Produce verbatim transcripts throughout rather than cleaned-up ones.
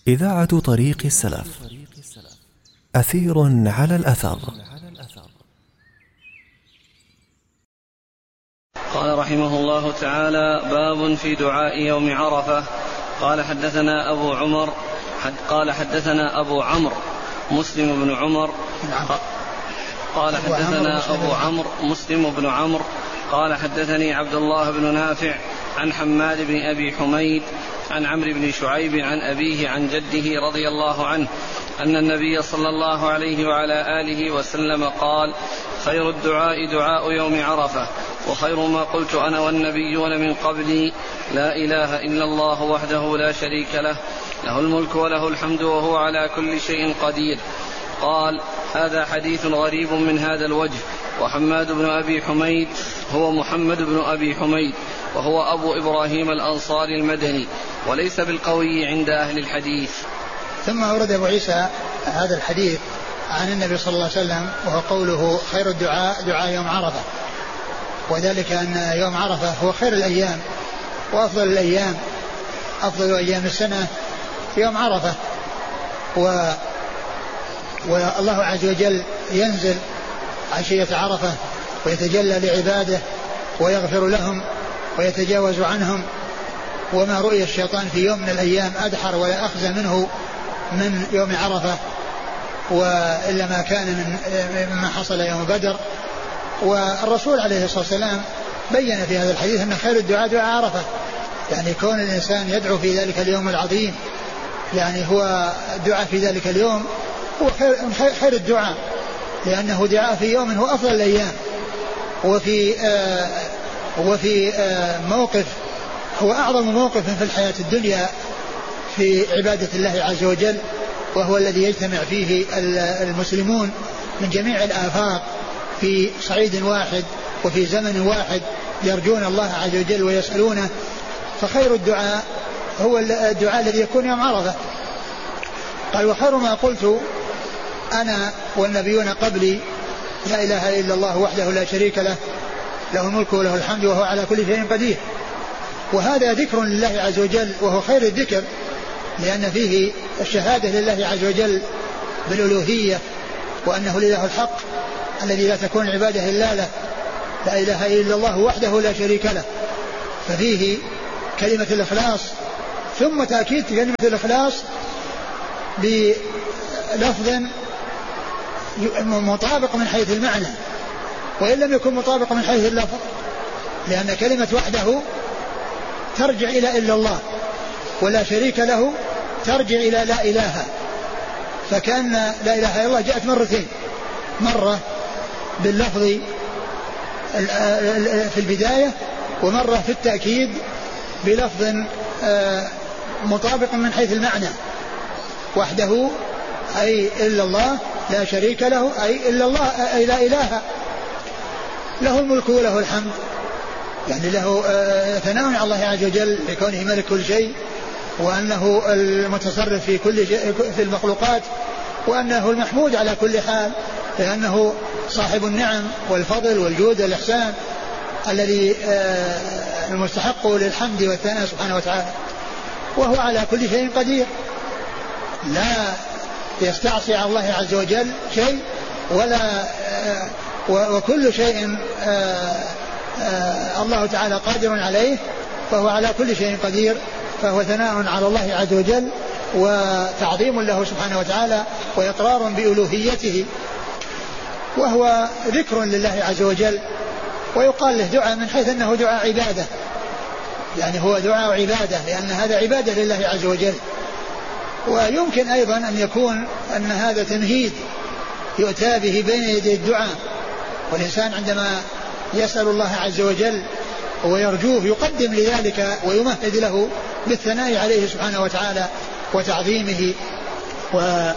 إذاعة طريق السلف، أثير على الأثر. قال رحمه الله تعالى: باب في دعاء يوم عرفة. قال حدثنا أبو عمر حد قال حدثنا أبو عمرو مسلم بن عمر قال حدثنا أبو عمرو مسلم بن عمرو قال حدثني عبد الله بن نافع عن حماد بن أبي حميد عن عمرو بن شعيب عن أبيه عن جده رضي الله عنه أن النبي صلى الله عليه وعلى آله وسلم قال: خير الدعاء دعاء يوم عرفة، وخير ما قلت أنا والنبيون من قبلي لا إله إلا الله وحده لا شريك له، له الملك وله الحمد وهو على كل شيء قدير. قال: هذا حديث غريب من هذا الوجه. وحماد بن أبي حميد هو محمد بن أبي حميد، وهو أبو إبراهيم الأنصاري المدني، وليس بالقوي عند أهل الحديث. ثم أورد أبو عيسى هذا الحديث عن النبي صلى الله عليه وسلم، وهو قوله: خير الدعاء دعاء يوم عرفة، وذلك أن يوم عرفة هو خير الأيام وأفضل الأيام، أفضل أيام السنة يوم عرفة. و والله عز وجل ينزل عشية عرفة ويتجلى لعباده ويغفر لهم ويتجاوز عنهم. وما رؤي الشيطان في يوم من الأيام أدحر ولا أخزى منه من يوم عرفة، وإلا ما كان من مما حصل يوم بدر. والرسول عليه الصلاة والسلام بين في هذا الحديث أن خير الدعاء دعاء عرفة، يعني كون الإنسان يدعو في ذلك اليوم العظيم، يعني هو الدعاء في ذلك اليوم هو خير, خير الدعاء، لأنه دعاء في يوم هو أفضل الأيام، وفي آه وفي آه موقف هو أعظم موقف في الحياة الدنيا في عبادة الله عز وجل، وهو الذي يجتمع فيه المسلمون من جميع الآفاق في صعيد واحد وفي زمن واحد يرجون الله عز وجل ويسألونه. فخير الدعاء هو الدعاء الذي يكون يوم عرفة. قال: وخير ما قلت أنا والنبيون قبلي لا إله إلا الله وحده لا شريك له، له الملك وله الحمد وهو على كل شيء قدير. وهذا ذكر لله عز وجل، وهو خير الذكر، لأن فيه الشهادة لله عز وجل بالألوهية، وأنه الإله الحق الذي لا تكون العبادة إلا له، لا إله إلا الله وحده لا شريك له. ففيه كلمة الإخلاص، ثم تأكيد كلمة الإخلاص بلفظ مطابق من حيث المعنى، وإن لم يكن مطابق من حيث اللفظ، لأن كلمة وحده ترجع إلى إلا الله، ولا شريك له ترجع إلى لا إله. فكأن لا إله إلا الله جاءت مرتين، مرة باللفظ في البداية، ومرة في التأكيد بلفظ مطابق من حيث المعنى. وحده أي إلا الله، لا شريك له أي إلا الله أي لا إله، له الملك وله الحمد، يعني له ثناء على الله عز وجل بكونه ملك كل شيء، وأنه المتصرف في كل شيء في المخلوقات، وأنه المحمود على كل حال، لأنه صاحب النعم والفضل والجود والإحسان الذي المستحق للحمد والثناء سبحانه وتعالى، وهو على كل شيء قدير، لا يستعصي على الله عز وجل شيء، ولا وكل شيء الله تعالى قادر عليه، فهو على كل شيء قدير. فهو ثناء على الله عز وجل وتعظيم له سبحانه وتعالى وإقرار بألوهيته، وهو ذكر لله عز وجل. ويقال له دعاء من حيث أنه دعاء عبادة، يعني هو دعاء عبادة، لأن هذا عبادة لله عز وجل. ويمكن أيضا أن يكون أن هذا تمهيد يؤتى به بين يدي الدعاء، والإنسان عندما يسأل الله عز وجل ويرجوه يقدم لذلك ويمهد له بالثناء عليه سبحانه وتعالى وتعظيمه و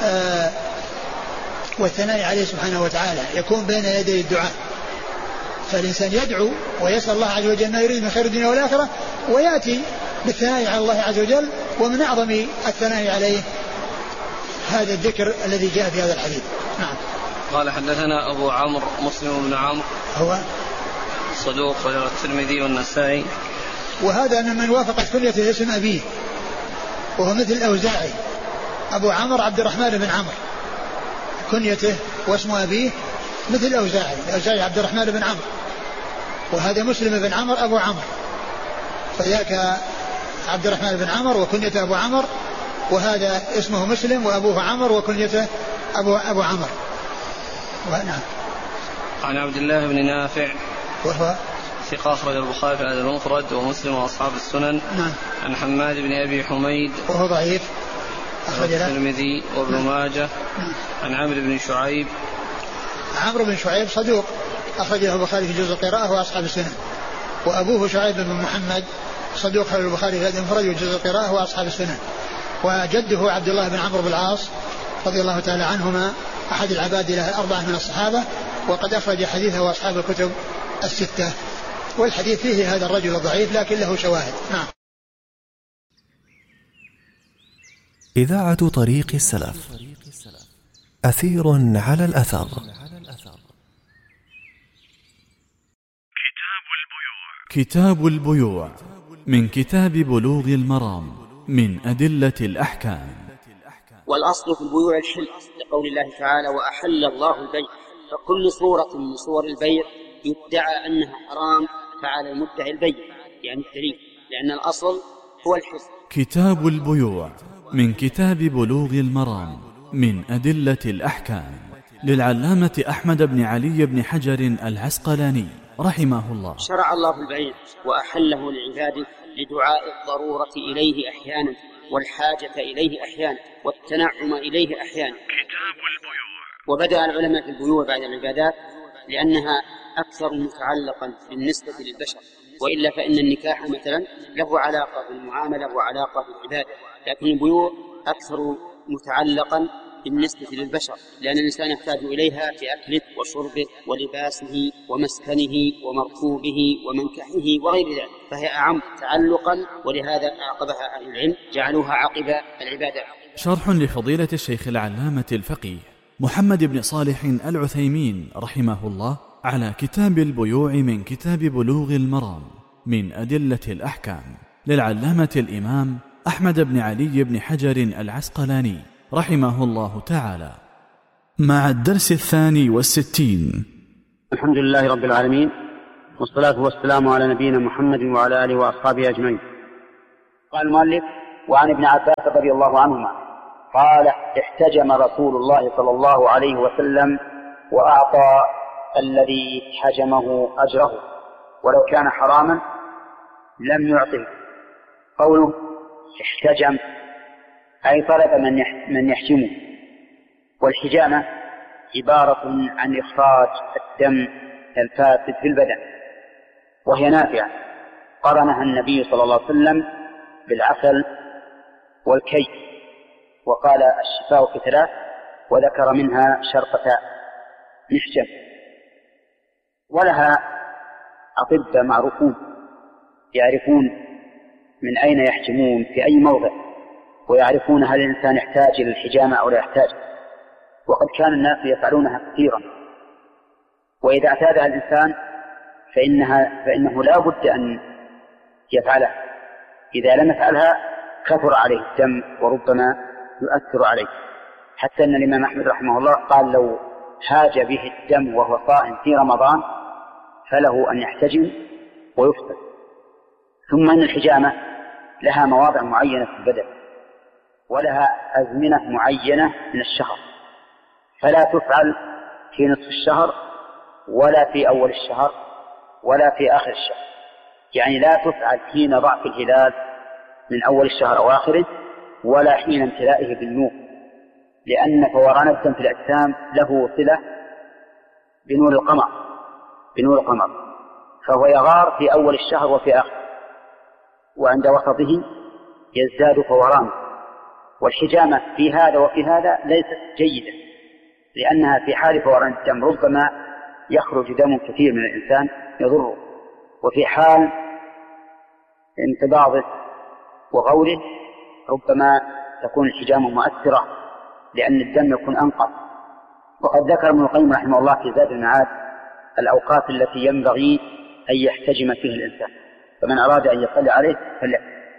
والثناء عليه سبحانه وتعالى يكون بين يدي الدعاء. فالإنسان يدعو ويسأل الله عز وجل ما يريد من خير الدنيا والآخرة، ويأتي بالثناء على الله عز وجل، ومن أعظم الثناء عليه هذا الذكر الذي جاء في هذا الحديث. نعم. قال: حدثنا أبو عمرو مسلم بن عمرو هو صدوق وله الترمذي والنسائي. وهذا من وافقت كلية اسم أبيه، وهو مثل الأوزاعي. أبو عمرو عبد الرحمن بن عمرو كنيته واسم أبيه مثل الأوزاعي، الأوزاعي عبد الرحمن بن عمرو، وهذا مسلم بن عمرو أبو عمرو، فذاك عبد الرحمن بن عمرو وكنيته أبو عمرو، وهذا اسمه مسلم وأبوه عمرو وكنيته أبو, أبو عمرو. نعم. عن عبد الله بن نافع وهو ثقة أخرج البخاري في الأدب المفرد ومسلم وأصحاب السنن. نعم. عن حماد بن أبي حميد وهو ضعيف أخرج له الترمذي وابن نعم. ماجه. نعم. عن عمرو بن شعيب عمرو بن شعيب صدوق أخرج له البخاري في جزء القراءة وأصحاب السنن، وأبوه شعيب بن محمد صدوق أخرج البخاري في الأدب المفرد وجزء القراءة وأصحاب السنن، وجده عبد الله بن عمرو بن العاص رضي الله تعالى عنهما أحد العباد له الأربعة من الصحابة، وقد أخرج حديثه وأصحاب الكتب الستة، والحديث فيه هذا الرجل الضعيف لكن له شواهد. نعم. إذاعة طريق السلف، أثير على الأثر. كتاب البيوع من كتاب بلوغ المرام من أدلة الأحكام. والأصل في البيوع الحل لقول الله تعالى وأحل الله البيع، فكل صورة من صور البيع يدعى أنها حرام فعلى المدعي البيع يعني الدليل، لأن الأصل هو الحل. كتاب البيوع من كتاب بلوغ المرام من أدلة الأحكام للعلامة أحمد بن علي بن حجر العسقلاني رحمه الله. شرع الله البيع وأحله لعباده لدعاء الضرورة إليه أحيانا والحاجة إليه أحيانا والتنعم إليه أحيانا. كتاب البيوع. وبدأ العلماء في البيوع بعد العبادات لأنها أكثر متعلقا بالنسبة للبشر، وإلا فإن النكاح مثلا له علاقة بالمعاملة وعلاقة بالعبادة، لكن البيوع أكثر متعلقا بالنسبة للبشر، لأن الإنسان يحتاج إليها في أكله وشربه ولباسه ومسكنه ومركوبه ومنكحه وغير ذلك، فهي أعم تعلقا، ولهذا أعقبها أهل العلم جعلوها عقب العبادة. شرح لفضيلة الشيخ العلامة الفقيه محمد بن صالح العثيمين رحمه الله على كتاب البيوع من كتاب بلوغ المرام من أدلة الأحكام للعلامة الإمام أحمد بن علي بن حجر العسقلاني رحمه الله تعالى، مع الدرس الثاني والستين. الحمد لله رب العالمين، والصلاة والسلام على نبينا محمد وعلى آله وأصحابه أجمعين. قال المؤلف وعن ابن عباس رضي الله عنهما قال احتجم رسول الله صلى الله عليه وسلم وأعطى الذي حجمه أجره ولو كان حراما لم يعطه. قوله احتجم أي طلب من يحجمه، والحجامة عبارة عن إخراج الدم الفاسد في البدن، وهي نافعة قرنها النبي صلى الله عليه وسلم بالعسل والكي، وقال الشفاء في ثلاث، وذكر منها شرطة محجم. ولها أطباء معروفون يعرفون من أين يحجمون في أي موضع، ويعرفون هل الإنسان يحتاج إلى الحجامة أو لا يحتاج، وقد كان الناس يفعلونها كثيرا، وإذا اعتادها الإنسان فإنها فإنه لا بد أن يفعلها، إذا لم يفعلها كثر عليه الدم وربما يؤثر عليه، حتى أن الإمام أحمد رحمه الله قال لو هاج به الدم وهو صائم في رمضان فله أن يحتجم ويفطر. ثم أن الحجامة لها مواضع معينة في البدن ولها أزمنة معينة من الشهر، فلا تفعل في نصف الشهر ولا في أول الشهر ولا في آخر الشهر، يعني لا تفعل حين ضعف الهلال من أول الشهر أو آخره، ولا حين امتلائه بالنور، لأن فوران الدم في الأجسام له صلة بنور القمر بنور القمر فهو يغار في أول الشهر وفي آخره، وعند وسطه يزداد فورانه. والحجامة في هذا وفي هذا ليست جيدة، لأنها في حال فوران الدم ربما يخرج دم كثير من الإنسان يضره، وفي حال انقباضه وغوره ربما تكون الحجامة مؤثرة لأن الدم يكون أنقص. وقد ذكر ابن القيم رحمه الله في زاد المعاد الأوقات التي ينبغي أن يحتجم فيه الإنسان، فمن أراد أن يصلي عليه فليحتجم.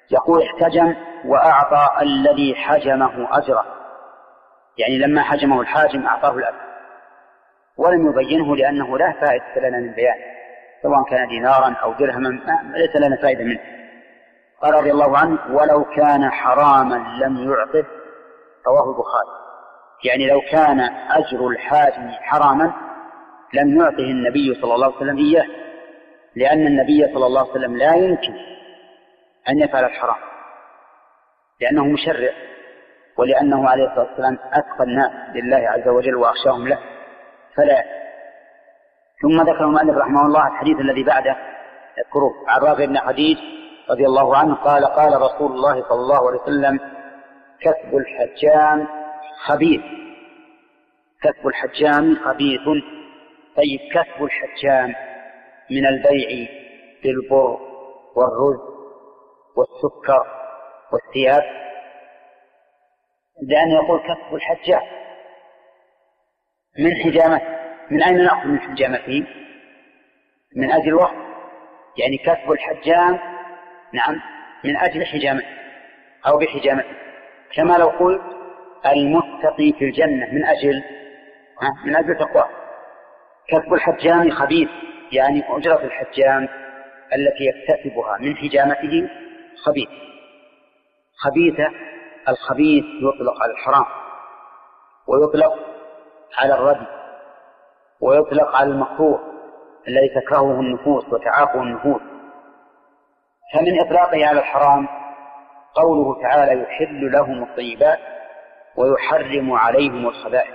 يقول احتجم وأعطى الذي حجمه أجره، يعني لما حجمه الحاجم أعطاه الأجر، ولم يبينه لأنه لا فائدة لنا من بيانه، سواء كان دينارا أو درهما ليس لنا فائدة منه. قال رضي الله عنه: ولو كان حراما لم يعطه، رواه البخاري. يعني لو كان أجر الحاجم حراما لم يعطه النبي صلى الله عليه وسلم إياه، لأن النبي صلى الله عليه وسلم لا يمكن أن يفعل الحرام، لأنه مشرع، ولأنه عليه الصلاة والسلام أتقى الناس لله عز وجل وأخشاهم له، فلا. ثم ذكر المؤلف رحمه الله الحديث الذي بعده يذكره عن رافع بن خديج رضي الله عنه قال: قال رسول الله صلى الله عليه وسلم: كسب الحجام خبيث. كسب الحجام خبيث. طيب، كسب الحجام من البيع بالبر والرز والسكر والثياب، لأن يقول كسب الحجام من حجامته. من أين نأخذ من حجامته؟ من أجل الوقت، يعني كسب الحجام نعم من أجل حجامته أو بحجامته، كما لو قلت المتقي في الجنة من أجل من أجل تقواه. كسب الحجام خبيث، يعني أجرة الحجام التي يكتسبها من حجامته خبيث. خبيثة، الخبيث يطلق على الحرام، ويطلق على الردي، ويطلق على المكروه الذي تكرهه النفوس وتعافه النفوس. فمن إطلاقه على الحرام قوله تعالى: يحل لهم الطيبات ويحرم عليهم الخبائث.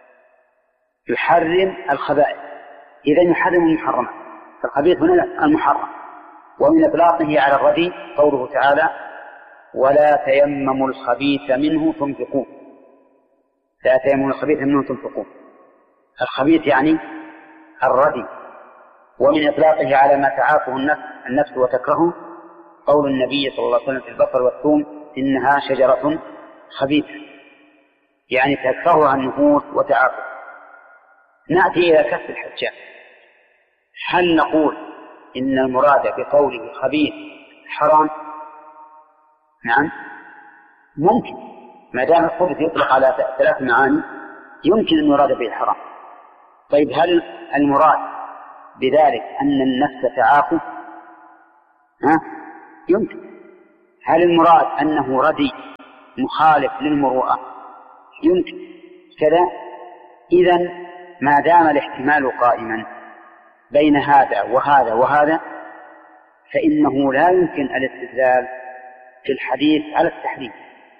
يحرم الخبائث، إذا يحرم المحرمات، فالخبيث هنا المحرم. ومن إطلاقه على الردي قوله تعالى: ولا تيمموا الخبيث منه تنفقون. لا تيمموا الخبيث منه تنفقون، الخبيث يعني الردي. ومن إطلاقه على ما تعافه النفس, النفس وتكرهه قول النبي صلى الله عليه وسلم في البصل والثوم: إنها شجرة خبيثة، يعني تكرهها النفوس وتعافه. نأتي إلى كسب الحجام. هل نقول إن المراد بقوله خبيث حرام؟ نعم، ممكن، ما دام الخبث يطلق على ثلاث معاني يمكن أن يراد به الحرام. طيب، هل المراد بذلك أن النفس تعافه؟ ها؟ يمكن. هل المراد أنه ردي مخالف للمروءة؟ يمكن كذا. إذن ما دام الاحتمال قائما بين هذا وهذا وهذا فإنه لا يمكن الاستدلال في الحديث على التحريم.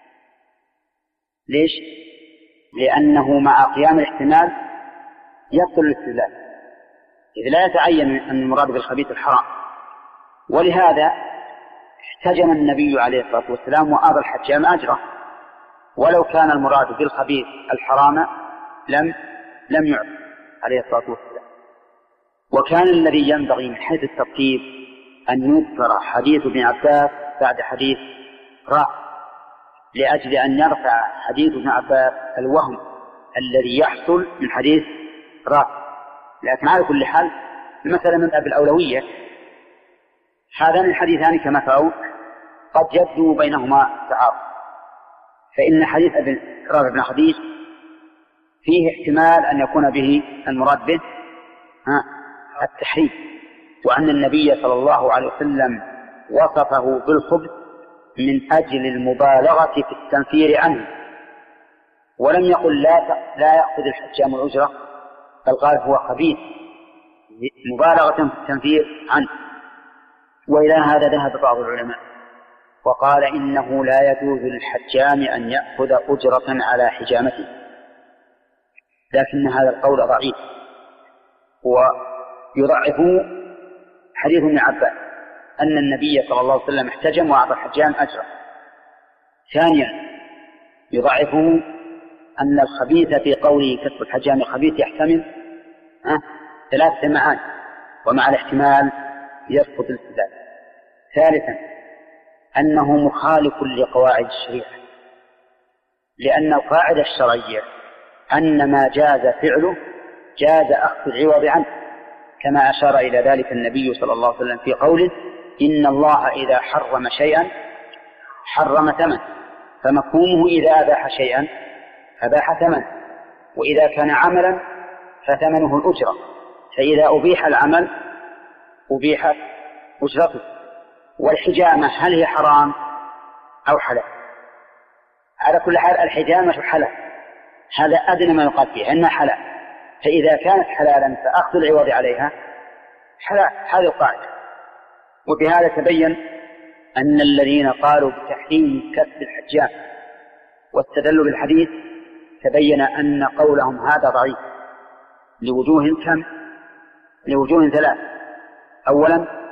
ليش؟ لأنه مع قيام الاحتمال يبطل الاستدلال، إذ لا يتعين أن المراد بالخبيث الحرام. ولهذا احتجم النبي عليه الصلاة والسلام وأعطى الحجام أجره، ولو كان المراد بالخبيث الحرام لم لم يعطى عليه الصلاة والسلام. وكان الذي ينبغي من حيث الترتيب أن يذكر حديث ابن عباس بعد حديث رافع، لأجل أن يرفع حديث ابن عباس الوهم الذي يحصل من حديث رافع. لكن على كل حال المسألة من باب الأولوية. هذان الحديثان كما ترون قد يبدو بينهما تعارض، فإن حديث ابن رافع بن خديج فيه احتمال أن يكون به المراد به التحريم، وأن النبي صلى الله عليه وسلم وصفه بالخبث من أجل المبالغة في التنفير عنه، ولم يقل لا لا يأخذ الحجام الأجرة، بل قال هو خبيث مبالغة في التنفير عنه. وإلى هذا ذهب بعض العلماء وقال إنه لا يجوز للحجام أن يأخذ أجرة على حجامته، لكن هذا القول ضعيف، ويضعفه حديث ابن عباس أن النبي صلى الله عليه وسلم احتجم وأعطى الحجام أجرا. ثانيا يضعفه أن الخبيث في قوله كسب الحجام الخبيث يحتمل أه؟ ثلاثة معاني، ومع الاحتمال يسقط الاستدلال. ثالثا أنه مخالف لقواعد الشريعة، لأن القاعدة الشرعية أن ما جاز فعله جاز أخذ العوض عنه، كما أشار إلى ذلك النبي صلى الله عليه وسلم في قوله إن الله إذا حرم شيئا حرم ثمن، فمفهومه إذا أباح شيئا أباح ثمن، وإذا كان عملا فثمنه الأجرة، فإذا أبيح العمل أبيحت أجرته. والحجامة هل هي حرام أو حلال؟ على كل حال الحجامة حلال، هذا أدنى ما يقال فيها أنها حلال، فإذا كانت حلالا فأخذ العوض عليها حلال، هذه القاعدة. وبهذا تبين أن الذين قالوا بتحريم كسب الحجام واستدلوا بالحديث تبين أن قولهم هذا ضعيف لوجوه كم؟ لوجوه ثلاث. أولا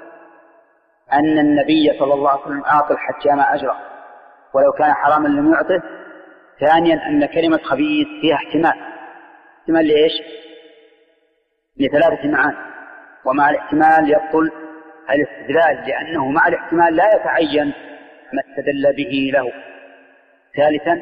أن النبي صلى الله عليه وسلم أعطى الحجام أجرا ولو كان حراما لم يعطه. ثانيا أن كلمة خبيث فيها احتمال، احتمال لإيش؟ لثلاثة معاني، ومع الاحتمال يبطل الاستدلال لأنه مع الاحتمال لا يتعين ما استدل به له. ثالثا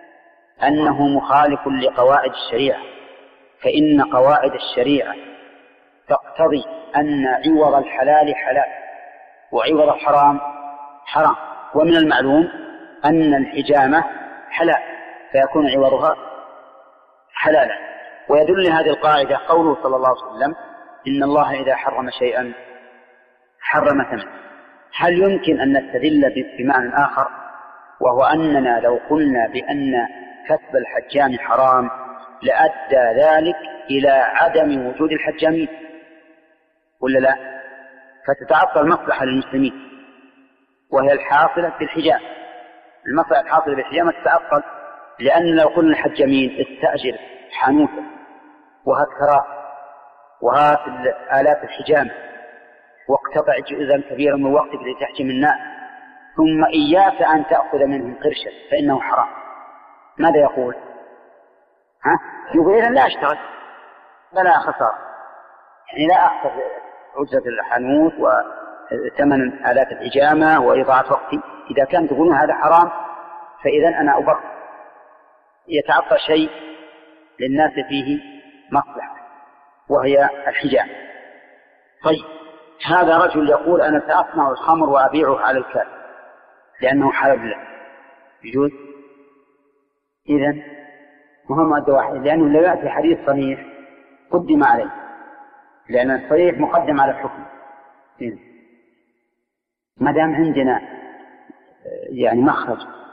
أنه مخالف لقواعد الشريعة، فإن قواعد الشريعة تقتضي أن عوض الحلال حلال وعوض الحرام حرام، ومن المعلوم أن الحجامة حلال فيكون عوضها حلالا. ويدل لهذه القاعدة قوله صلى الله عليه وسلم إن الله إذا حرم شيئا حرم ثمنه. هل يمكن أن نستدل بمعنى آخر، وهو أننا لو قلنا بأن كسب الحجام حرام لأدى ذلك إلى عدم وجود الحجامين ولا لا؟ فتتعطل مصلحة للمسلمين وهي الحاصلة بالحجام. المصلحة الحاصلة بالحجام تتعطل، لأن لو قلنا الحجامين استأجر حانوتا وهات كراس وهات آلات الحجام واقتطع جزءا كبيرا من وقتك لتحجم الناس ثم إياك أن تأخذ منهم قرشا فإنه حرام، ماذا يقول؟ ها؟ يقول إذن لا أشتغل فلا خسارة، يعني لا أخسر عجزة الحانوت وثمن آلات الحجامة وإضاعة وقتي. إذا كان تقولون هذا حرام فإذن أنا أبر، يتعطى شيء للناس فيه مصلحة وهي الحجام. طيب هذا رجل يقول أنا سأصنع الخمر وأبيعه على الكاس لأنه حلال له، يجوز؟ إذن مهم مادة واحدة، لأنه لا يأتي حديث صحيح قدم عليه، لأن الصحيح مقدم على الحكم. ما دام عندنا يعني مخرج